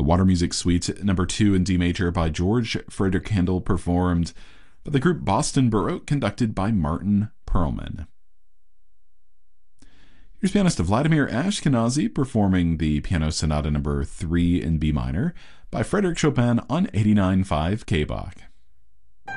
Water Music Suite number 2 in D major by George Frederick Handel, performed by the group Boston Baroque, conducted by Martin Perlman. Here's pianist Vladimir Ashkenazy performing the Piano Sonata number 3 in B minor by Frédéric Chopin on 89.5 K-Bach.